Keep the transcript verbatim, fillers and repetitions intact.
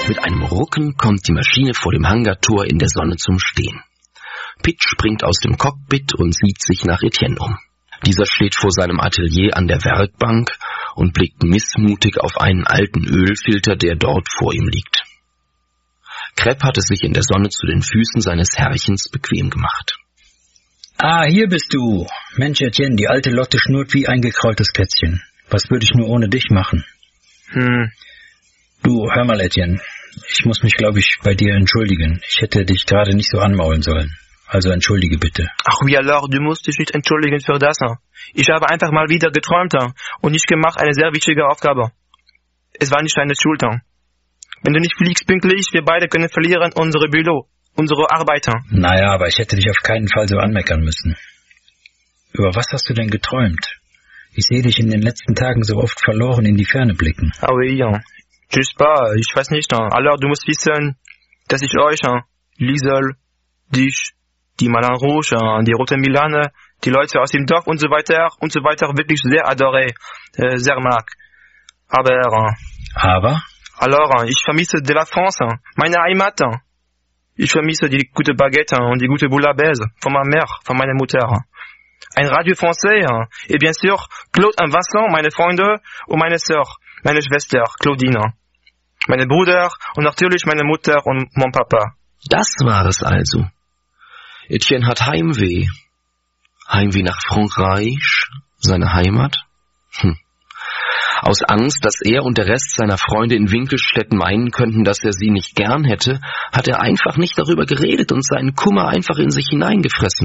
Mit einem Rucken kommt die Maschine vor dem Hangartor in der Sonne zum Stehen. Pitt springt aus dem Cockpit und sieht sich nach Etienne um. Dieser steht vor seinem Atelier an der Werkbank und blickt missmutig auf einen alten Ölfilter, der dort vor ihm liegt. Krepp hat es sich in der Sonne zu den Füßen seines Herrchens bequem gemacht. Ah, hier bist du. Mensch, Etienne, die alte Lotte schnurrt wie ein gekraultes Kätzchen. Was würde ich nur ohne dich machen? Hm. Du, hör mal, Etienne. Ich muss mich, glaube ich, bei dir entschuldigen. Ich hätte dich gerade nicht so anmaulen sollen. Also entschuldige bitte. Ach wie, alors, du musst dich nicht entschuldigen für das. Ich habe einfach mal wieder geträumt und ich gemacht eine sehr wichtige Aufgabe. Es war nicht deine Schuld. Wenn du nicht fliegst pünktlich, wir beide können verlieren unsere Büro, unsere Arbeit. Naja, aber ich hätte dich auf keinen Fall so anmeckern müssen. Über was hast du denn geträumt? Ich sehe dich in den letzten Tagen so oft verloren in die Ferne blicken. Ah oui, ja. Je sais pas, ich weiß nicht. Alors, du musst wissen, dass ich euch, Liesel, dich, die Malin Rouge, die Rote Milane, die Leute aus dem Dorf und so weiter und so weiter wirklich sehr adore, äh, sehr mag. Aber, Aber? Alors, ich vermisse de la France, meine Heimat. Ich vermisse die gute Baguette und die gute Bouillabaisse von meiner Mère, von meiner Mutter. Ein Radio français, et bien sûr, Claude und Vincent, meine Freunde und meine Sœur, meine Schwester, Claudine. Meine Bruder und natürlich meine Mutter und mein Papa. Das war es also. Etienne hat Heimweh. Heimweh nach Frankreich, seine Heimat. Hm. Aus Angst, dass er und der Rest seiner Freunde in Winkelstetten meinen könnten, dass er sie nicht gern hätte, hat er einfach nicht darüber geredet und seinen Kummer einfach in sich hineingefressen.